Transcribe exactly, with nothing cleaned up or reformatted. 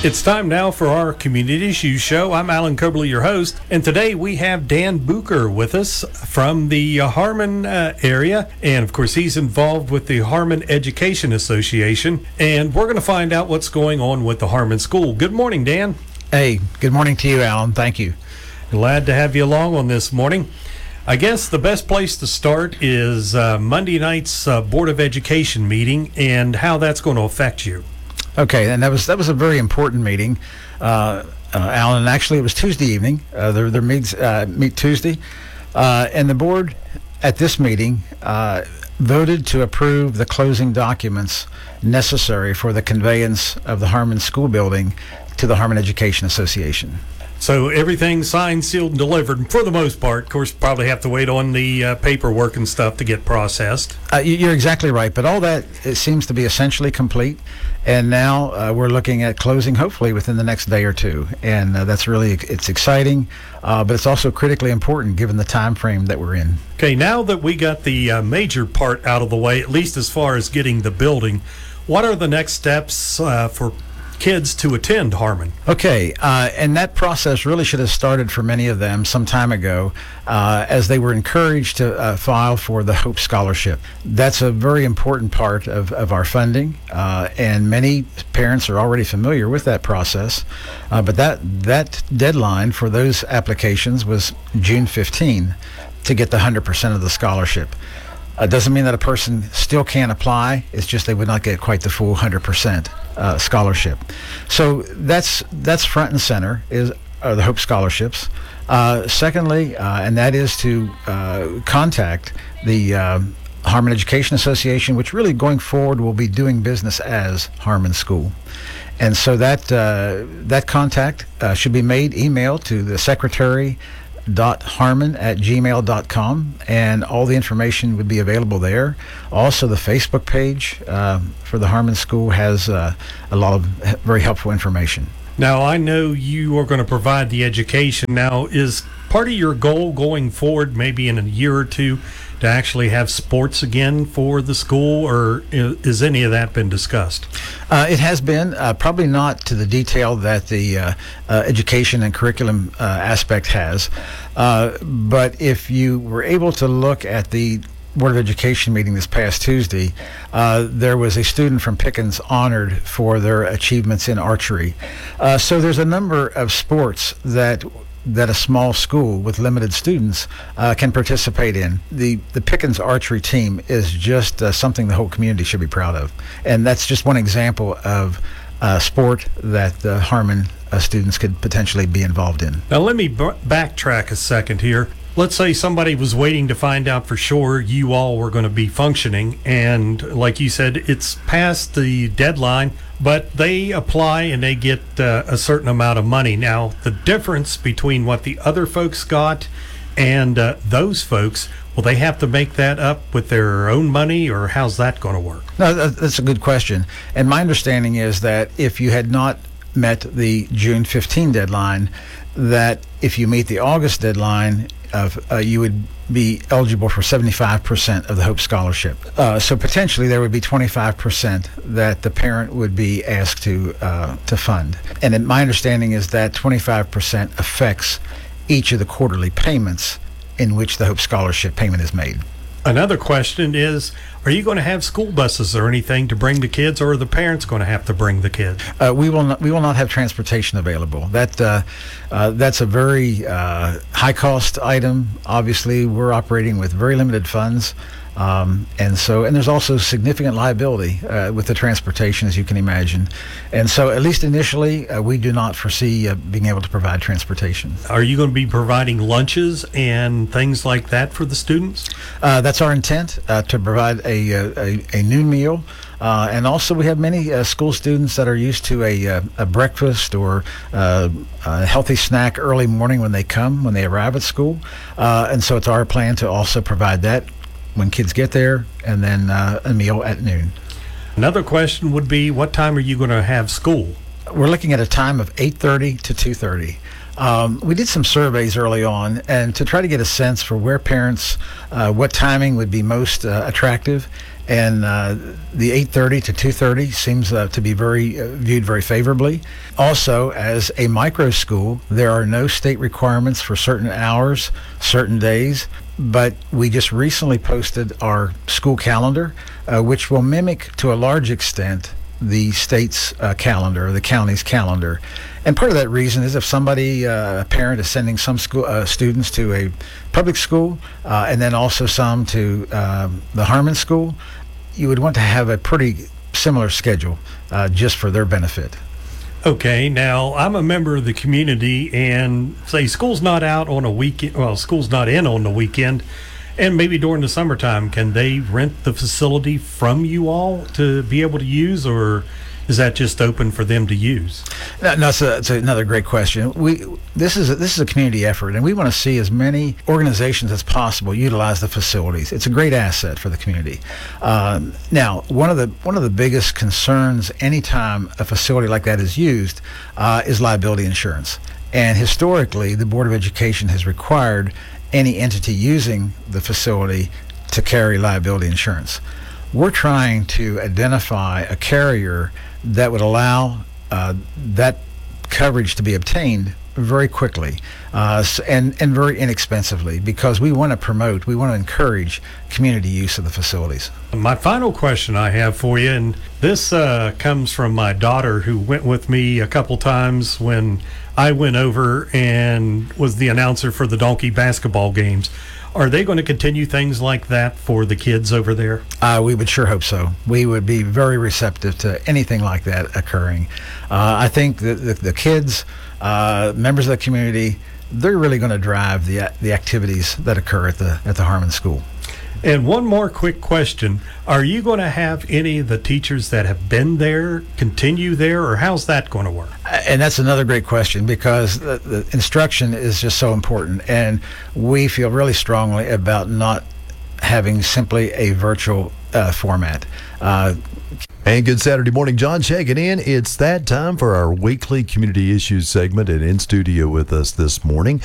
It's time now for our Community Issues Show. I'm Alan Coberly, your host, and today we have Dan Bucher with us from the uh, Harmon uh, area, and of course he's involved with the Harmon Education Association, and we're going to find out what's going on with the Harmon School. Good morning, Dan. Hey, good morning to you, Alan. Thank you. Glad to have you along on this morning. I guess the best place to start is uh, Monday night's uh, Board of Education meeting and how that's going to affect you. Okay, and that was that was a very important meeting, uh, uh, Alan. And actually, it was Tuesday evening. Uh, their their meets uh, meet Tuesday, uh, and the board at this meeting uh, voted to approve the closing documents necessary for the conveyance of the Harmon School building to the Harmon Education Association. So everything's signed, sealed, and delivered for the most part. Of course, probably have to wait on the uh, paperwork and stuff to get processed. Uh, you're exactly right, but all that it seems to be essentially complete, and now uh, we're looking at closing hopefully within the next day or two, and uh, that's really it's exciting, uh, but it's also critically important given the time frame that we're in. Okay, now that we got the uh, major part out of the way, at least as far as getting the building, what are the next steps uh, for kids to attend Harmon? Okay, uh, and that process really should have started for many of them some time ago uh, as they were encouraged to uh, file for the Hope Scholarship. That's a very important part of, of our funding, uh, and many parents are already familiar with that process, uh, but that, that deadline for those applications was June fifteenth to get the one hundred percent of the scholarship. It uh, doesn't mean that a person still can't apply. It's just they would not get quite the full one hundred percent uh, scholarship. So that's that's front and center is are the Hope Scholarships. Uh, secondly, uh, and that is to uh, contact the uh, Harmon Education Association, which really going forward will be doing business as Harmon School. And so that uh, that contact uh, should be made email to the secretary dot harmon at gmail dot com, and all the information would be available there. Also, the Facebook page uh, for the Harmon School has uh, a lot of very helpful information. Now, I know you are going to provide the education. Now, is part of your goal going forward, maybe in a year or two, to actually have sports again for the school, or is any of that been discussed? Uh, it has been, uh, probably not to the detail that the uh, uh, education and curriculum uh, aspect has, uh, but if you were able to look at the Board of Education meeting this past Tuesday, uh, there was a student from Pickens honored for their achievements in archery. Uh, so there's a number of sports that that a small school with limited students uh, can participate in. The the Pickens archery team is just uh, something the whole community should be proud of. And that's just one example of a sport that the Harmon uh, students could potentially be involved in. Now let me b- backtrack a second here. Let's say somebody was waiting to find out for sure you all were going to be functioning, and like you said, it's past the deadline, but they apply and they get uh, a certain amount of money. Now, the difference between what the other folks got and uh, those folks, will they have to make that up with their own money, or how's that going to work? No, that's a good question. And my understanding is that if you had not met the June fifteenth deadline, that if you meet the August deadline, of uh, you would be eligible for seventy-five percent of the Hope Scholarship. Uh, so potentially there would be twenty-five percent that the parent would be asked to uh, to fund. And it, my understanding is that twenty-five percent affects each of the quarterly payments in which the Hope Scholarship payment is made. Another question is, are you going to have school buses or anything to bring the kids, or are the parents going to have to bring the kids? Uh, we will not. We will not have transportation available. That uh, uh, that's a very uh, high cost item. Obviously, we're operating with very limited funds, um, and so and there's also significant liability uh, with the transportation, as you can imagine. And so, at least initially, uh, we do not foresee uh, being able to provide transportation. Are you going to be providing lunches and things like that for the students? Uh, that's our intent, uh, to provide a a, a noon meal. Uh, and also we have many uh, school students that are used to a, uh, a breakfast or uh, a healthy snack early morning when they come, when they arrive at school. Uh, and so it's our plan to also provide that when kids get there, and then uh, a meal at noon. Another question would be, what time are you going to have school? We're looking at a time of eight thirty to two thirty. Um, we did some surveys early on, and to try to get a sense for where parents, uh, what timing would be most uh, attractive, and uh, the eight thirty to two thirty seems uh, to be very uh, viewed very favorably. Also, as a micro school, there are no state requirements for certain hours, certain days, but we just recently posted our school calendar, uh, which will mimic to a large extent the state's uh, calendar, the county's calendar. And part of that reason is if somebody, uh, a parent is sending some school uh, students to a public school uh, and then also some to um, the Harmon School, you would want to have a pretty similar schedule uh, just for their benefit. Okay, now I'm a member of the community, and say school's not out on a weekend, well, school's not in on the weekend, and maybe during the summertime, can they rent the facility from you all to be able to use, or is that just open for them to use? No, no, it's, a, it's another great question. We this is a, this is a community effort, and we want to see as many organizations as possible utilize the facilities. It's a great asset for the community. Um, now, one of the one of the biggest concerns anytime a facility like that is used uh, is liability insurance. And historically, the Board of Education has required any entity using the facility to carry liability insurance. We're trying to identify a carrier that would allow uh, that coverage to be obtained very quickly uh, and, and very inexpensively, because we want to promote, we want to encourage community use of the facilities. My final question I have for you, and this uh, comes from my daughter, who went with me a couple times when I went over and was the announcer for the Donkey basketball games. Are they going to continue things like that for the kids over there? Uh, we would sure hope so. We would be very receptive to anything like that occurring. Uh, I think that the, the kids, uh, members of the community, they're really going to drive the the activities that occur at the at the Harmon School. And one more quick question. Are you going to have any of the teachers that have been there continue there, or how's that going to work? And that's another great question, because the, the instruction is just so important, and we feel really strongly about not having simply a virtual uh, format. Uh, And good Saturday morning, John checking in. It's that time for our weekly community issues segment, and in studio with us this morning,